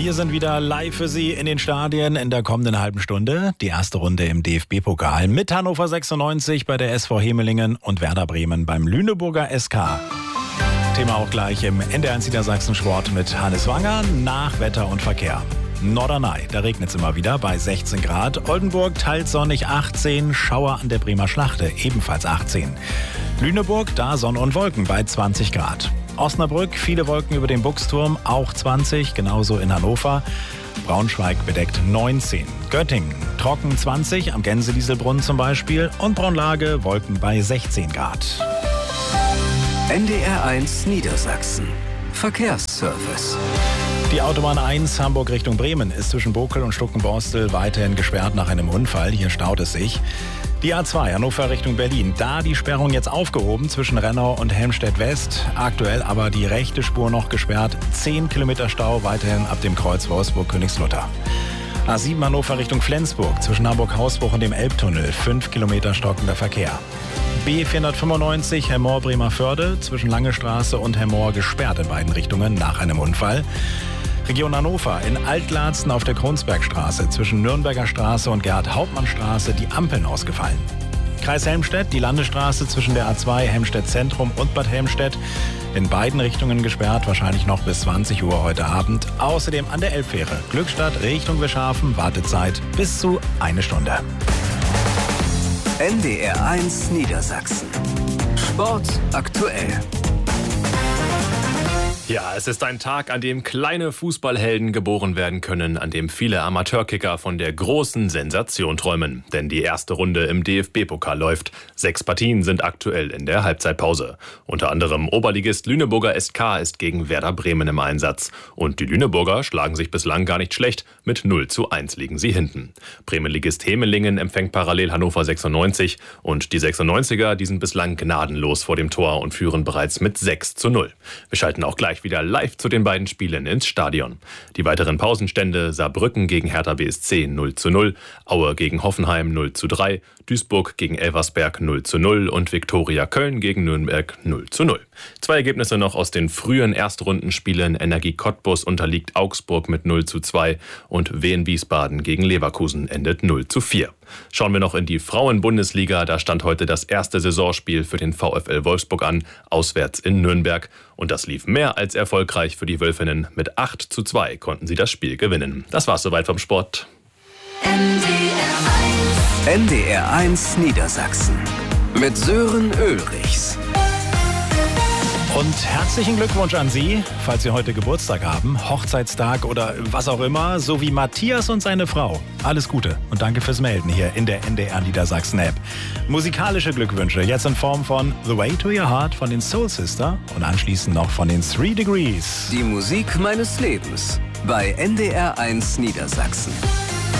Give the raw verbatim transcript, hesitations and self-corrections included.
wir sind wieder live für Sie in den Stadien in der kommenden halben Stunde. Die erste Runde im D F B-Pokal mit Hannover sechsundneunzig bei der S V Hemelingen und Werder Bremen beim Lüneburger S K. Thema auch gleich im N D R eins Niedersachsen Sport mit Hannes Wanger nach Wetter und Verkehr. Norderney, da regnet es immer wieder bei sechzehn Grad. Oldenburg teils sonnig achtzehn, Schauer an der Bremer Schlachte ebenfalls achtzehn. Lüneburg, da Sonne und Wolken bei zwanzig Grad. Osnabrück, viele Wolken über dem Buchsturm, auch zwanzig, genauso in Hannover. Braunschweig bedeckt neunzehn. Göttingen, trocken zwanzig, am Gänsedieselbrunnen zum Beispiel. Und Braunlage, Wolken bei sechzehn Grad. N D R eins Niedersachsen. Verkehrsservice. Die Autobahn eins Hamburg Richtung Bremen ist zwischen Bokel und Stuckenborstel weiterhin gesperrt nach einem Unfall. Hier staut es sich. Die A zwei Hannover Richtung Berlin. Da die Sperrung jetzt aufgehoben zwischen Rennau und Helmstedt West. Aktuell aber die rechte Spur noch gesperrt. zehn Kilometer Stau weiterhin ab dem Kreuz Wolfsburg-Königslutter. A sieben Hannover Richtung Flensburg. Zwischen Hamburg-Hausbruch und dem Elbtunnel. fünf Kilometer stockender Verkehr. B vierhundertfünfundneunzig Hemmoor-Bremerförde. Zwischen Lange Straße und Hemmoor gesperrt in beiden Richtungen nach einem Unfall. Region Hannover in Altlarzen auf der Kronsbergstraße zwischen Nürnberger Straße und Gerhard-Hauptmann-Straße die Ampeln ausgefallen. Kreis Helmstedt, die Landesstraße zwischen der A zwei Helmstedt Zentrum und Bad Helmstedt in beiden Richtungen gesperrt, wahrscheinlich noch bis zwanzig Uhr heute Abend. Außerdem an der Elbfähre Glückstadt Richtung Wischhafen, Wartezeit bis zu eine Stunde. N D R eins Niedersachsen. Sport aktuell. Ja, es ist ein Tag, an dem kleine Fußballhelden geboren werden können, an dem viele Amateurkicker von der großen Sensation träumen. Denn die erste Runde im D F B-Pokal läuft. Sechs Partien sind aktuell in der Halbzeitpause. Unter anderem Oberligist Lüneburger S K ist gegen Werder Bremen im Einsatz. Und die Lüneburger schlagen sich bislang gar nicht schlecht. Mit null zu eins liegen sie hinten. Bremenligist Hemelingen empfängt parallel Hannover sechsundneunzig. Und die sechsundneunziger, die sind bislang gnadenlos vor dem Tor und führen bereits mit sechs zu null. Wir schalten auch gleich wieder live zu den beiden Spielen ins Stadion. Die weiteren Pausenstände: Saarbrücken gegen Hertha B S C null zu null, Aue gegen Hoffenheim null zu drei, Duisburg gegen Elversberg null zu null und Viktoria Köln gegen Nürnberg null zu null. Zwei Ergebnisse noch aus den frühen Erstrundenspielen: Energie Cottbus unterliegt Augsburg mit null zu zwei und Wien Wiesbaden gegen Leverkusen endet null zu vier. Schauen wir noch in die Frauen-Bundesliga. Da stand heute das erste Saisonspiel für den VfL Wolfsburg an, auswärts in Nürnberg. Und das lief mehr als erfolgreich für die Wölfinnen. Mit acht zu zwei konnten sie das Spiel gewinnen. Das war's soweit vom Sport. N D R eins. N D R eins Niedersachsen. Mit Sören Ulrichs. Und herzlichen Glückwunsch an Sie, falls Sie heute Geburtstag haben, Hochzeitstag oder was auch immer, sowie Matthias und seine Frau. Alles Gute und danke fürs Melden hier in der N D R Niedersachsen App. Musikalische Glückwünsche jetzt in Form von The Way to Your Heart von den Soul Sister und anschließend noch von den Three Degrees. Die Musik meines Lebens bei N D R eins Niedersachsen.